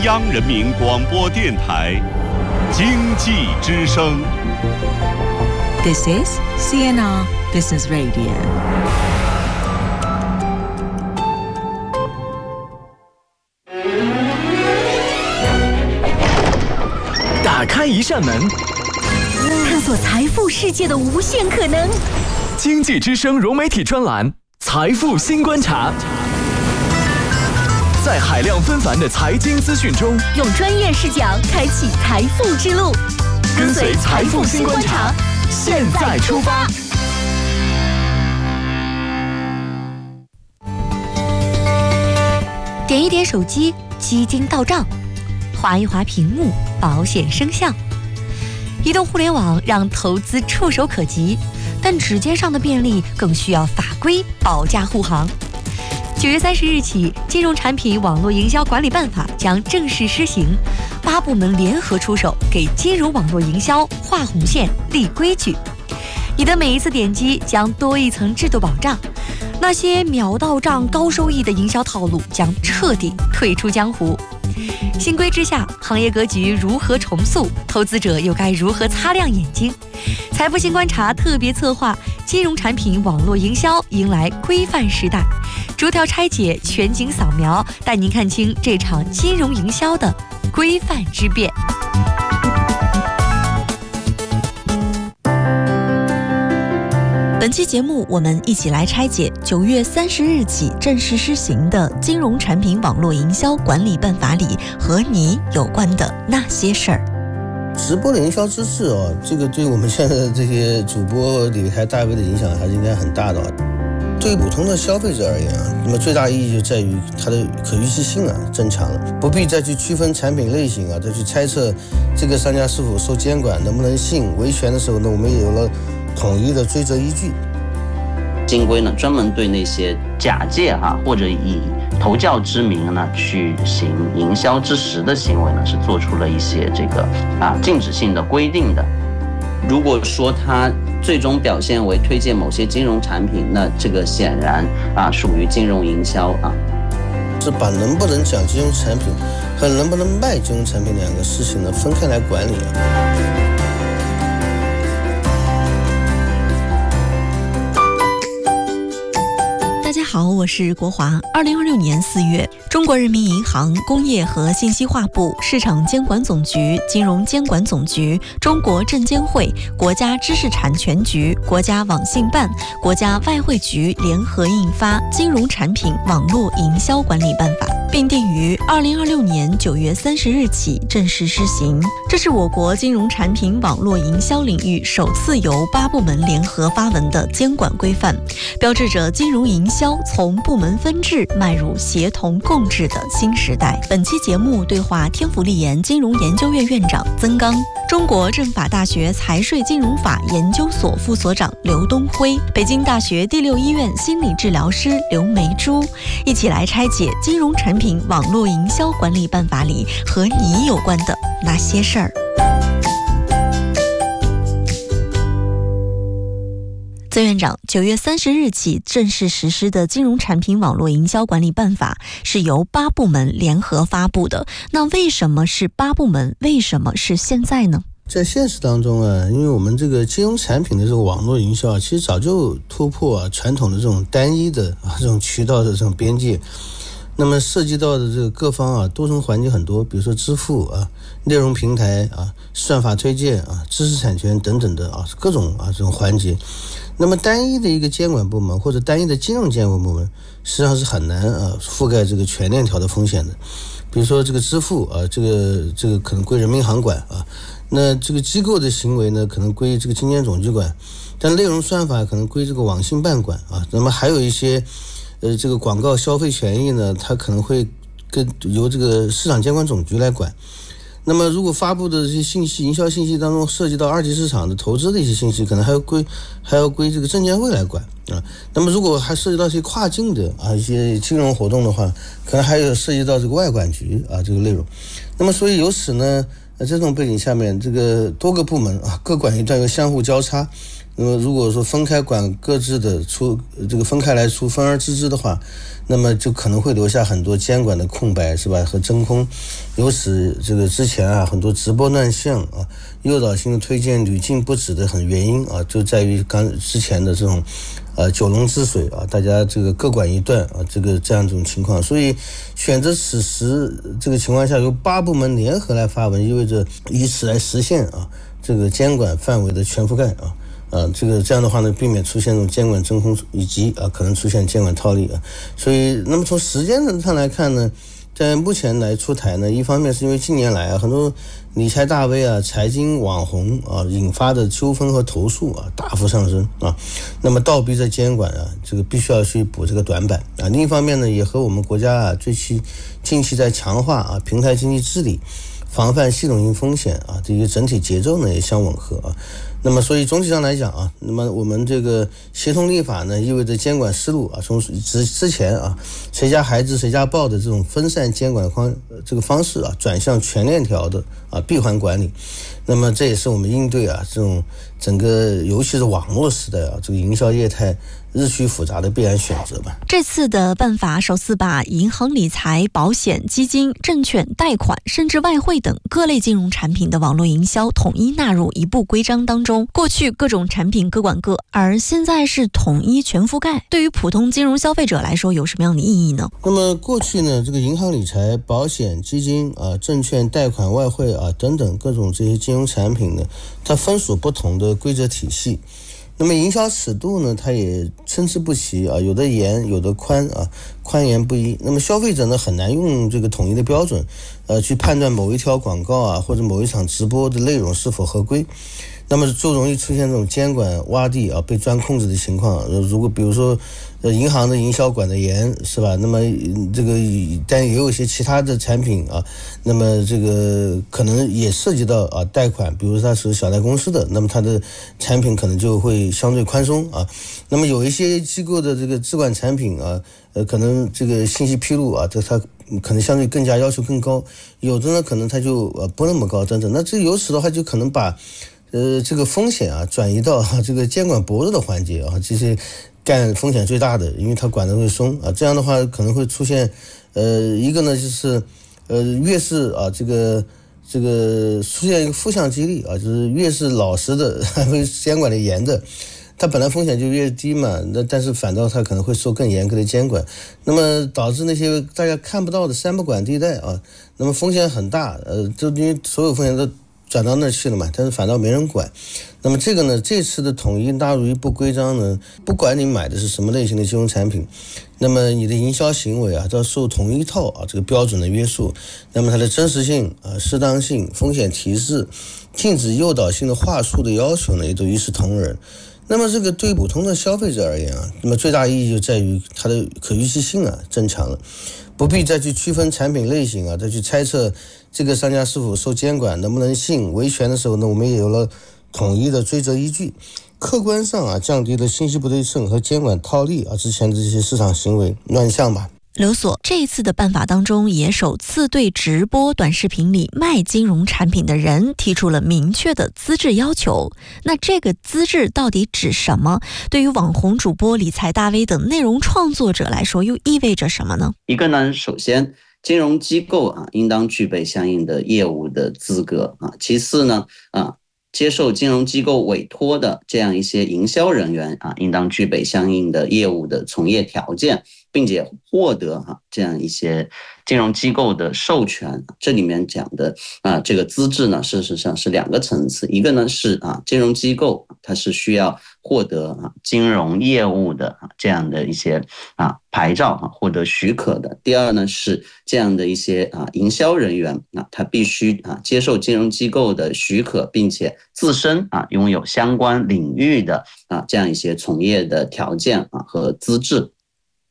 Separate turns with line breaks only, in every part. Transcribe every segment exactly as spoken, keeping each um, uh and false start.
央人民广播电台经济之声。
This is C N R Business Radio。
打开一扇门，
探索财富世界的无限可能。
经济之声融媒体专栏《财富新观察》，在海量纷繁的财经资讯中，
用专业视角开启财富之路。
跟随财富新观察，现在出发。
点一点手机，基金到账；划一划屏幕，保险生效。移动互联网让投资触手可及，但指尖上的便利更需要法规保驾护航。九月三十日起，《金融产品网络营销管理办法》将正式施行，八部门联合出手，给金融网络营销画红线、立规矩。你的每一次点击将多一层制度保障，那些秒到账、高收益的营销套路将彻底退出江湖。新规之下，行业格局如何重塑？投资者又该如何擦亮眼睛？财富新观察特别策划《金融产品网络营销迎来规范时代》，逐条拆解，全景扫描，带您看清这场金融营销的规范之变。本期节目，我们一起来拆解九月三十日起正式施行的《金融产品网络营销管理办法》里和你有关的那些事儿。
直播的营销知识哦，这个对我们现在的这些主播理财大 V 的影响还是应该很大的。对于普通的消费者而言啊，那么最大意义就在于它的可预期性啊增强了，不必再去区分产品类型啊，再去猜测这个商家是否受监管，能不能信，维权的时候呢，我们也有了统一的追责依据。
金规呢，专门对那些假借哈、啊、或者以投教之名呢去行营销之实的行为呢，是做出了一些这个啊禁止性的规定的。如果说它最终表现为推荐某些金融产品，那这个显然啊属于金融营销啊。
是把能不能讲金融产品和能不能卖金融产品两个事情呢分开来管理啊。
大家好，我是国华。二零二六年四月，中国人民银行、工业和信息化部、市场监管总局、金融监管总局、中国证监会、国家知识产权局、国家网信办、国家外汇局联合印发《金融产品网络营销管理办法》，并定于二零二六年九月三十日起正式施行。这是我国金融产品网络营销领域首次由八部门联合发文的监管规范，标志着金融营销从部门分治迈入协同共治的新时代。本期节目对话天府立研金融研究院院长曾刚，中国政法大学财税金融法研究所副所长刘东辉，北京大学第六医院心理治疗师刘梅珠，一起来拆解金融产品网络营销管理办法里和你有关的那些事儿。曾院长，九月三十日起正式实施的金融产品网络营销管理办法是由八部门联合发布的，那为什么是八部门？为什么是现在呢？
在现实当中啊，因为我们这个金融产品的这个网络营销啊，其实早就突破啊传统的这种单一的啊这种渠道的这种边界。那么涉及到的这个各方啊，多重环节很多，比如说支付啊、内容平台啊、算法推荐啊、知识产权等等的啊各种啊这种环节。那么单一的一个监管部门或者单一的金融监管部门，实际上是很难啊覆盖这个全链条的风险的。比如说这个支付啊，这个这个可能归人民银行管啊，那这个机构的行为呢，可能归这个金监总局管，但内容算法可能归这个网信办管啊。那么还有一些呃这个广告消费权益呢，它可能会跟由这个市场监管总局来管。那么如果发布的这些信息，营销信息当中涉及到二级市场的投资的一些信息，可能还要归还要归这个证监会来管啊。那么如果还涉及到一些跨境的啊一些金融活动的话，可能还有涉及到这个外管局啊这个内容。那么所以由此呢， 那这种背景下面，这个多个部门啊各管一段又相互交叉，那么如果说分开管各自的出这个分开来出分而治之的话，那么就可能会留下很多监管的空白，是吧？和真空，由此这个之前啊很多直播乱象啊，诱导性的推荐屡禁不止的很原因啊，就在于刚之前的这种呃九龙治水啊，大家这个各管一段啊，这个这样一种情况，所以选择此时这个情况下由八部门联合来发文，意味着以此来实现啊这个监管范围的全覆盖啊。啊，这个这样的话呢，避免出现这种监管真空以及啊可能出现监管套利啊。所以，那么从时间上来看呢，在目前来出台呢，一方面是因为近年来啊很多理财大 V 啊、财经网红啊引发的纠纷和投诉啊大幅上升啊，那么倒逼着监管啊这个必须要去补这个短板啊。另一方面呢，也和我们国家啊最期近期在强化啊平台经济治理、防范系统性风险啊这个整体节奏呢也相吻合啊。那么所以总体上来讲啊，那么我们这个协同立法呢，意味着监管思路啊，从之之前啊谁家孩子谁家抱的这种分散监管方这个方式啊，转向全链条的啊闭环管理。那么这也是我们应对啊这种整个尤其是网络时代啊这个营销业态日趋复杂的必然选择吧。
这次的办法首次把银行理财、保险、基金、证券、贷款甚至外汇等各类金融产品的网络营销统一纳入一部规章当中。过去各种产品各管各，而现在是统一全覆盖，对于普通金融消费者来说有什么样的意义呢？
那么过去呢，这个银行理财、保险、基金啊、证券、贷款、外汇啊等等各种这些金融产品呢，它分属不同的规则体系。那么营销尺度呢，它也参差不齐啊，有的严，有的宽啊，宽严不一。那么消费者呢，很难用这个统一的标准，呃，去判断某一条广告啊，或者某一场直播的内容是否合规。那么就容易出现这种监管洼地啊，被钻控制的情况。如果比如说，呃，银行的营销管得严，是吧？那么这个但也有一些其他的产品啊，那么这个可能也涉及到啊贷款，比如说它是小贷公司的，那么它的产品可能就会相对宽松啊。那么有一些机构的这个资管产品啊，呃，可能这个信息披露啊，这它可能相对更加要求更高，有的呢可能它就呃不那么高等等。那这由此的话就可能把呃这个风险啊转移到、啊、这个监管薄弱的环节啊，这些干风险最大的，因为它管得会松啊，这样的话可能会出现呃一个呢就是呃越是啊这个这个出现一个负向激励啊，就是越是老实的监管的严的，它本来风险就越低嘛，那但是反倒它可能会受更严格的监管，那么导致那些大家看不到的三不管地带啊，那么风险很大，呃，就因为所有风险都转到那儿去了嘛，但是反倒没人管。那么这个呢，这次的统一纳入一部规章呢，不管你买的是什么类型的金融产品，那么你的营销行为啊，都要受同一套啊这个标准的约束。那么它的真实性啊、适当性、风险提示、禁止诱导性的话术的要求呢，也都一视同仁。那么这个对普通的消费者而言啊，那么最大意义就在于它的可预期性啊增强了，不必再去区分产品类型啊，再去猜测这个商家是否受监管，能不能信维权的时候呢，我们也有了统一的追责依据，客观上啊降低了信息不对称和监管套利啊之前的这些市场行为乱象吧。
刘所，这一次的办法当中也首次对直播短视频里卖金融产品的人提出了明确的资质要求。那这个资质到底指什么？对于网红主播、理财大 V 等内容创作者来说又意味着什么呢？
一个呢，首先金融机构啊应当具备相应的业务的资格啊，其次呢啊接受金融机构委托的这样一些营销人员啊，应当具备相应的业务的从业条件，并且获得哈、啊、这样一些金融机构的授权。这里面讲的啊这个资质呢，事实上是两个层次，一个呢是啊金融机构它是需要获得啊金融业务的啊这样的一些啊牌照啊获得许可的。第二呢是这样的一些啊营销人员啊，他必须啊接受金融机构的许可，并且自身啊拥有相关领域的啊这样一些从业的条件啊和资质。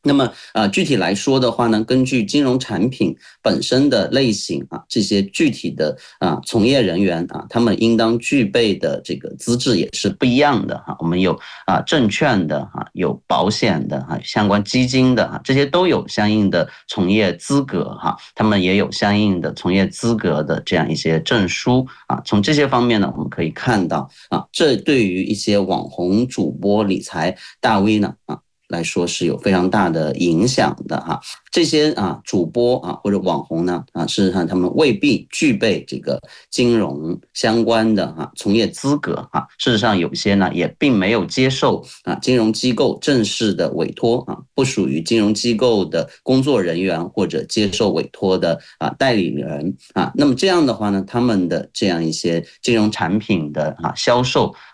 那么呃，具体来说的话呢，根据金融产品本身的类型啊，这些具体的啊从业人员啊，他们应当具备的这个资质也是不一样的哈。我们有啊证券的哈，有保险的哈，相关基金的哈，这些都有相应的从业资格哈，他们也有相应的从业资格的这样一些证书啊。从这些方面呢，我们可以看到啊，这对于一些网红主播、理财大 V 呢啊。来说是有非常大的影响的哈，这些啊主播啊或者网红呢啊，事实上他们未必具备这个金融相关的啊从业资格啊，事实上有些呢也并没有接受啊金融机构正式的委托啊，不属于金融机构的工作人员或者接受委托的啊代理人啊，那么这样的话呢，他们的这样一些金融产品的啊销售